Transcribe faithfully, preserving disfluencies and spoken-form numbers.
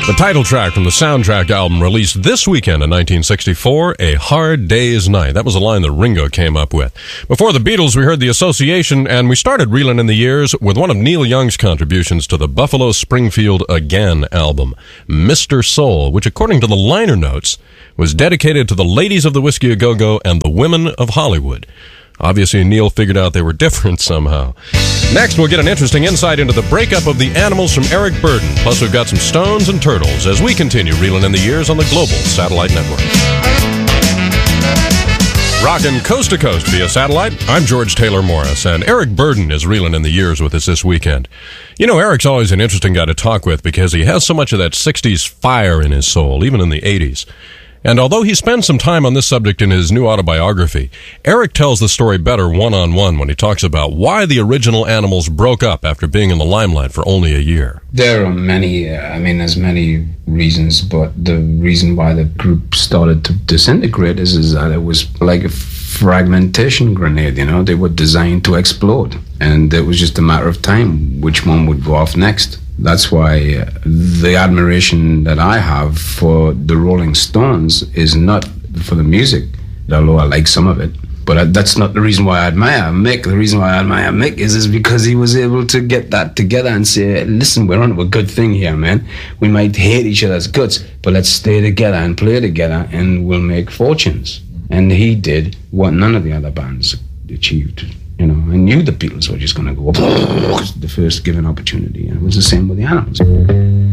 The title track from the soundtrack album released this weekend in nineteen sixty-four, A Hard Day's Night. That was a line that Ringo came up with. Before the Beatles, we heard The Association, and we started reeling in the years with one of Neil Young's contributions to the Buffalo Springfield Again album, Mister Soul, which according to the liner notes was dedicated to the ladies of the Whiskey A Go-Go and the women of Hollywood. Obviously, Neil figured out they were different somehow. Next, we'll get an interesting insight into the breakup of the Animals from Eric Burdon. Plus, we've got some Stones and Turtles as we continue reeling in the years on the Global Satellite Network. Rockin' coast to coast via satellite, I'm George Taylor Morris, and Eric Burdon is reeling in the years with us this weekend. You know, Eric's always an interesting guy to talk with because he has so much of that sixties fire in his soul, even in the eighties. And although he spends some time on this subject in his new autobiography, Eric tells the story better one-on-one when he talks about why the original Animals broke up after being in the limelight for only a year. There are many, uh, I mean, there's many reasons, but the reason why the group started to disintegrate is, is that it was like a fragmentation grenade, you know? They were designed to explode, and it was just a matter of time which one would go off next. That's why uh, the admiration that I have for the Rolling Stones is not for the music, although I like some of it. But I, that's not the reason why I admire Mick. The reason why I admire Mick is, is because he was able to get that together and say, listen, we're on to a good thing here, man. We might hate each other's guts, but let's stay together and play together and we'll make fortunes. And he did what none of the other bands achieved. You know, I knew the Beatles were just going to go up the first given opportunity. And it was the same with the Animals.